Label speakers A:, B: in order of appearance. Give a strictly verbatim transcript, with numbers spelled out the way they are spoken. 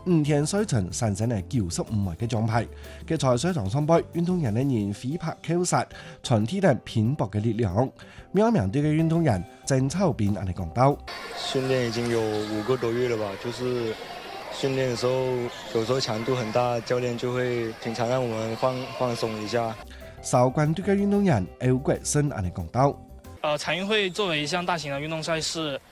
A: 五天賽程產生了九十五枚嘅獎牌。佢在賽場上背，運動員呢仍飛拍扣殺，傳遞了拼搏嘅力量。苗苗隊嘅運動員鄭秋斌安尼講到：
B: 訓練已經有五個多月了吧，就是訓練嘅時候有時候強度很大，教練就會經常讓我們放放鬆一下。
A: 韶關隊嘅運動員歐國生安尼講到：
C: 呃，殘運會作為一項大型嘅運動賽事。